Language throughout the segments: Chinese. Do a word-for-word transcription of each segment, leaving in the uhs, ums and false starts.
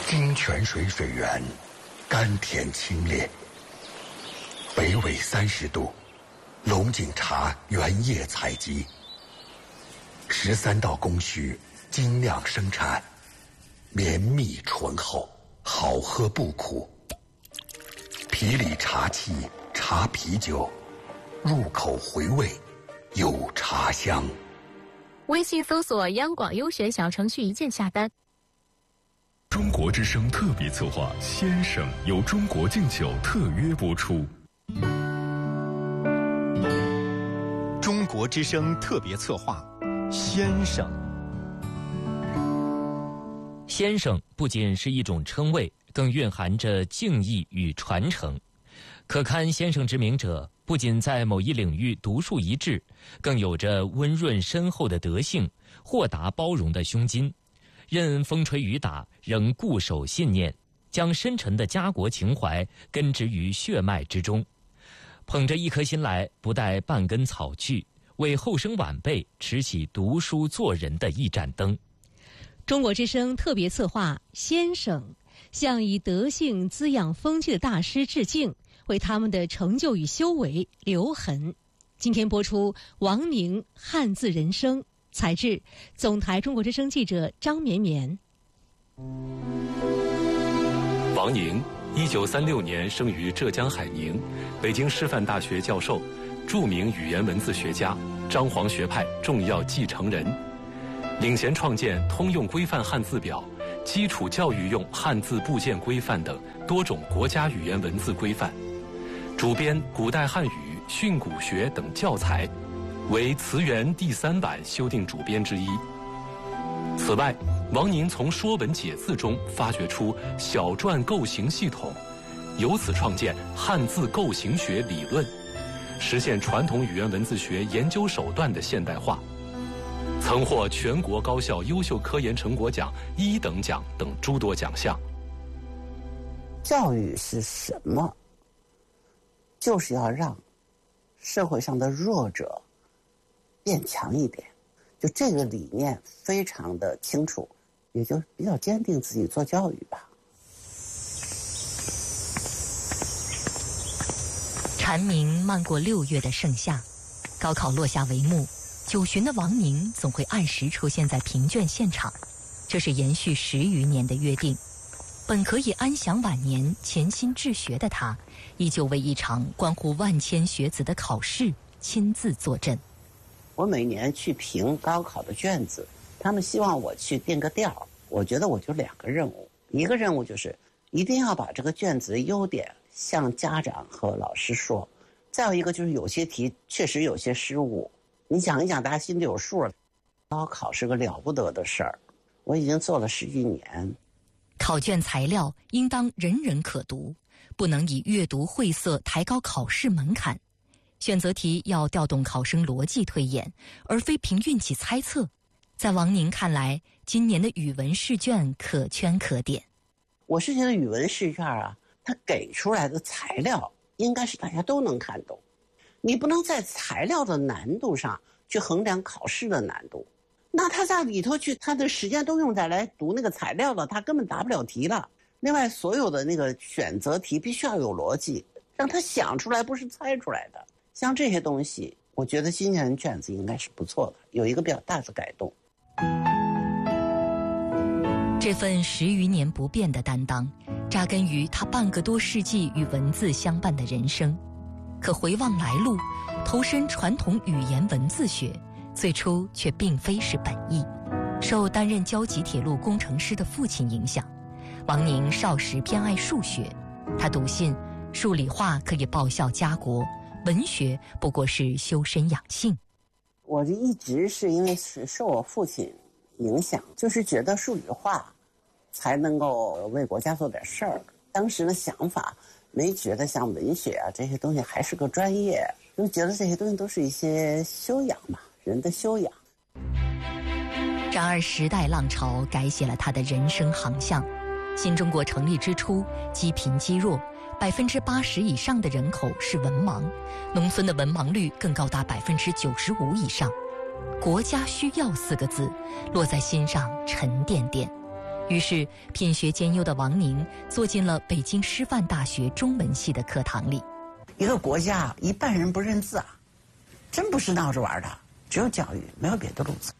金泉水水源，甘甜清冽。北纬三十度，龙井茶原叶采集，十三道工序精酿生产，绵密醇厚，好喝不苦。皮里茶气，茶啤酒，入口回味，有茶香。 微信搜索央广优选小程序一键下单。 中国之声特别策划《先生》由中国敬酒特约播出。 中国之声特别策划《先生》。 先生不仅是一种称谓，更蕴含着敬意与传承。可堪先生之名者，不仅在某一领域独树一帜，更有着温润深厚的德性，豁达包容的胸襟。任风吹雨打，仍固守信念，将深沉的家国情怀根植于血脉之中。捧着一颗心来，不带半根草去，为后生晚辈持起读书做人的一盏灯。 中国之声特别策划《先生》，向以德性滋养风气的大师致敬，为他们的成就与修为留痕。今天播出王宁汉字人生，采制总台中国之声记者张绵绵。 王宁，一九三六年生于浙江海宁，北京师范大学教授，著名语言文字学家，张黄学派重要继承人，领衔创建通用规范汉字表、基础教育用汉字部件规范等多种国家语言文字规范，主编古代汉语、训诂学等教材，为词源第三版修订主编之一。此外，王宁从《说文解字》中发掘出小篆构形系统，由此创建汉字构形学理论，实现传统语言文字学研究手段的现代化，曾获全国高校优秀科研成果奖一等奖等诸多奖项。 教育是什么？就是要让社会上的弱者变强一点，就这个理念非常的清楚，也就比较坚定自己做教育吧。 蝉鸣漫过六月的盛夏，高考落下帷幕，九旬的王宁总会按时出现在评卷现场，这是延续十余年的约定。本可以安享晚年、潜心治学的他，依旧为一场关乎万千学子的考试亲自坐镇。 我每年去评高考的卷子，他们希望我去定个调，我觉得我就两个任务，一个任务就是一定要把这个卷子的优点向家长和老师说，再有一个就是有些题确实有些失误，你讲一讲大家心里有数了。高考是个了不得的事儿，我已经做了十几年。 考卷材料应当人人可读，不能以阅读晦涩抬高考试门槛。选择题要调动考生逻辑推演，而非凭运气猜测。在王宁看来，今年的语文试卷可圈可点。 我是觉得语文试卷啊，它给出来的材料应该是大家都能看懂，你不能在材料的难度上去衡量考试的难度。那他在里头去，他的时间都用在来读那个材料了，他根本答不了题了。另外，所有的那个选择题必须要有逻辑，让他想出来，不是猜出来的。像这些东西，我觉得今年卷子应该是不错的，有一个比较大的改动。 这份十余年不变的担当，扎根于他半个多世纪与文字相伴的人生。可回望来路，投身传统语言文字学，最初却并非是本意。受担任交集铁路工程师的父亲影响，王宁少时偏爱数学，他笃信数理化可以报效家国，文学不过是修身养性。 我就一直是因为是受我父亲影响，就是觉得数理化才能够为国家做点事儿。当时的想法没觉得像文学啊这些东西还是个专业，就觉得这些东西都是一些修养嘛，人的修养。 然而时代浪潮改写了他的人生航向。新中国成立之初，积贫积弱，百分之八十以上的人口是文盲，农村的文盲率更高达百分之九十五以上。国家需要四个字落在心上沉甸甸。 于是品学兼优的王宁坐进了北京师范大学中文系的课堂里。 一个国家一半人不认字啊，真不是闹着玩的，只有教育，没有别的路子。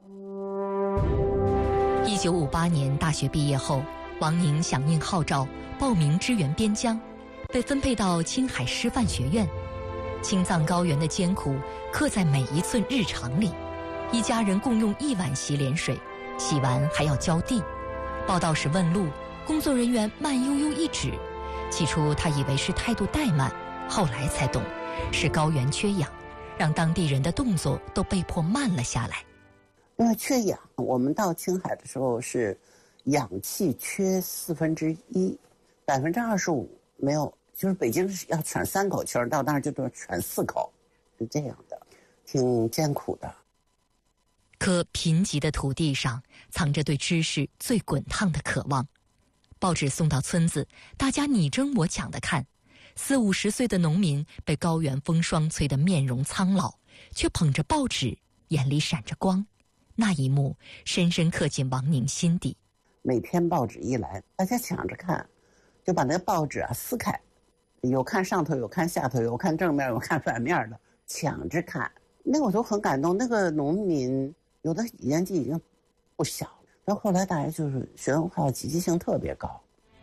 一九五八年大学毕业后，王宁响应号召报名支援边疆，被分配到青海师范学院。青藏高原的艰苦刻在每一寸日常里，一家人共用一碗洗脸水，洗完还要浇地。报到时问路，工作人员慢悠悠一指，起初他以为是态度怠慢，后来才懂，是高原缺氧，让当地人的动作都被迫慢了下来。 因为缺氧，我们到青海的时候是氧气缺四分之一，百分之二十五没有，就是北京是要喘三口气儿，到那儿就得喘四口，是这样的，挺艰苦的。 可贫瘠的土地上藏着对知识最滚烫的渴望。报纸送到村子，大家你争我抢的看。四五十岁的农民被高原风霜催得面容苍老，却捧着报纸，眼里闪着光。那一幕深深刻进王宁心底。 每天报纸一来，大家抢着看，就把那个报纸啊撕开，有看上头，有看下头，有看正面，有看反面的，抢着看。那个我都很感动。那个农民有的年纪已经不小了，然后后来大家就是学文化积极性特别高。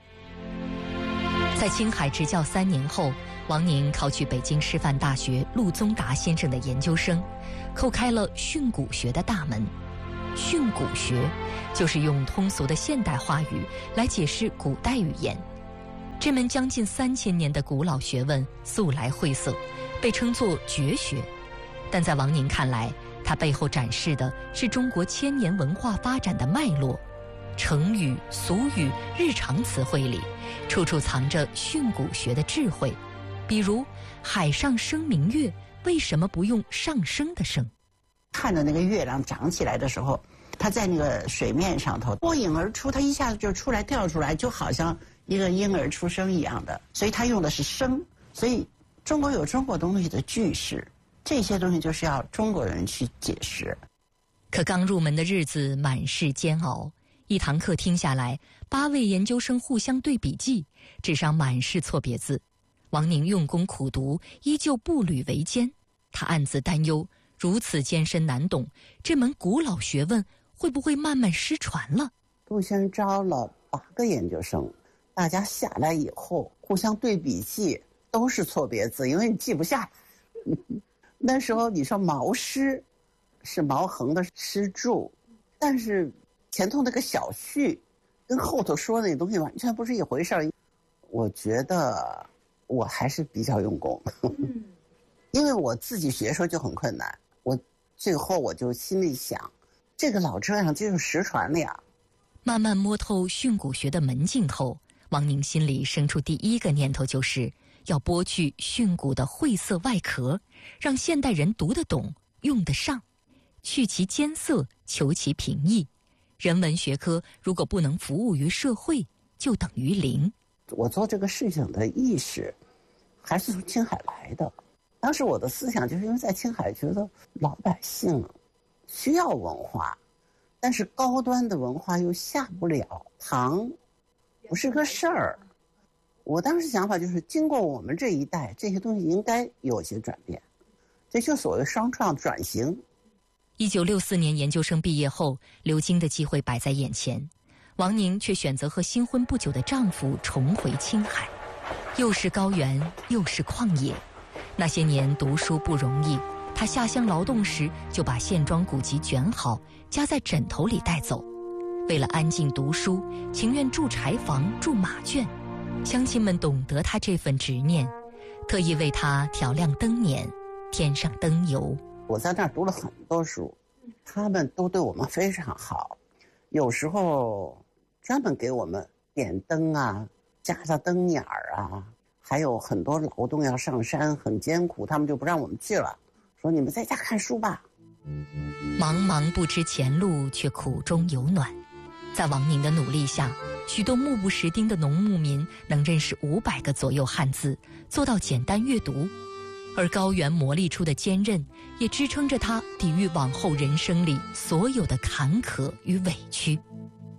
在青海执教三年后，王宁考取北京师范大学陆宗达先生的研究生，叩开了训诂学的大门。训诂学就是用通俗的现代话语来解释古代语言。这门将近三千年的古老学问素来晦涩，被称作绝学。但在王宁看来，它背后展示的是中国千年文化发展的脉络。成语、俗语、日常词汇里，处处藏着训诂学的智慧。比如海上生明月，为什么不用上升的升？ 看着那个月亮长起来的时候，它在那个水面上头脱颖而出，它一下子就出来跳出来，就好像一个婴儿出生一样的，所以它用的是升。所以中国有中国东西的句式，这些东西就是要中国人去解释。 可刚入门的日子满是煎熬，一堂课听下来，八位研究生互相对笔记，纸上满是错别字。王宁用功苦读，依旧步履维艰。他暗自担忧，如此艰深难懂，这门古老学问会不会慢慢失传了？ 陆先生招了八个研究生，大家下来以后互相对笔记，都是错别字，因为你记不下来。那时候你说毛诗是毛横的诗注，但是前头那个小序跟后头说的那东西完全不是一回事儿。我觉得我还是比较用功，因为我自己学说就很困难，我最后我就心里想，这个老这样就是实传了呀。 慢慢摸透训诂学的门径后，王宁心里生出第一个念头，就是要剥去训诂的晦涩外壳，让现代人读得懂、用得上，去其艰涩，求其平易。人文学科如果不能服务于社会，就等于零。 我做这个事情的意识还是从青海来的。当时我的思想就是因为在青海觉得老百姓需要文化，但是高端的文化又下不了堂，不是个事儿。我当时想法就是经过我们这一代，这些东西应该有些转变，这就所谓双创转型。 一九六四年研究生毕业后，留京的机会摆在眼前，王宁却选择和新婚不久的丈夫重回青海。又是高原，又是旷野。那些年读书不容易，她下乡劳动时就把线装古籍卷好，夹在枕头里带走。为了安静读书，情愿住柴房，住马圈。乡亲们懂得她这份执念，特意为她调亮灯辇，添上灯油。 我在那儿读了很多书，他们都对我们非常好，有时候专门给我们点灯啊，加上灯眼儿啊，还有很多劳动要上山，很艰苦，他们就不让我们去了，说你们在家看书吧。 茫茫不知前路，却苦中有暖。在王宁的努力下，许多目不识丁的农牧民能认识五百个左右汉字，做到简单阅读。而高原磨砺出的坚韧，也支撑着他抵御往后人生里所有的坎坷与委屈。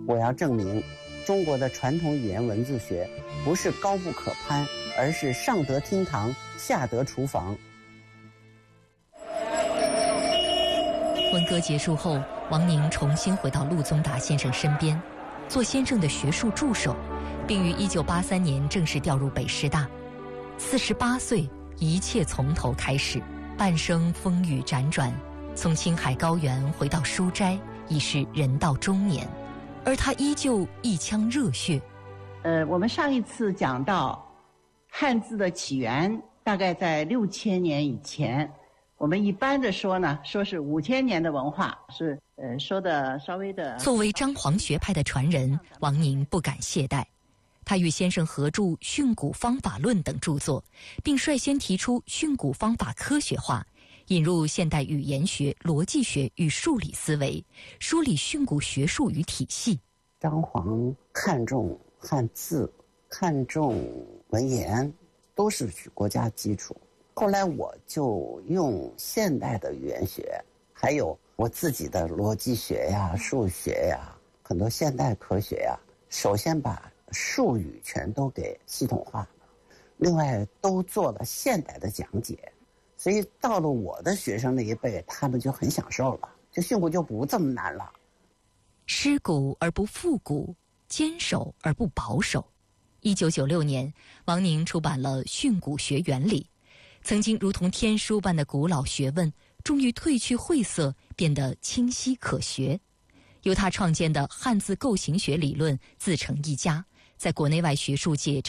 我要证明中国的传统语言文字学不是高不可攀，而是上得厅堂，下得厨房。 文革结束后，王宁重新回到陆宗达先生身边，做先生的学术助手，并于一九八三年正式调入北师大。四十八岁，一切从头开始，半生风雨辗转，从青海高原回到书斋，已是人到中年，而他依旧一腔热血。 呃，我们上一次讲到汉字的起源，大概在六千年以前。我们一般的说呢，说是五千年的文化，是呃说的稍微的。 作为张黄学派的传人，王宁不敢懈怠。他与先生合著《训诂方法论》等著作，并率先提出训诂方法科学化，引入现代语言学、逻辑学与数理思维，梳理训诂学术与体系。 张黄看重汉字，看重文言，都是国家基础。后来我就用现代的语言学，还有我自己的逻辑学呀、数学呀，很多现代科学呀，首先把术语全都给系统化，另外都做了现代的讲解，所以到了我的学生那一辈，他们就很享受了，就训诂就不这么难了。 失古而不复古，坚守而不保守。一九九六年，王宁出版了《训诂学原理》，曾经如同天书般的古老学问，终于褪去晦涩，变得清晰可学。由他创建的汉字构形学理论自成一家，在国内外学术界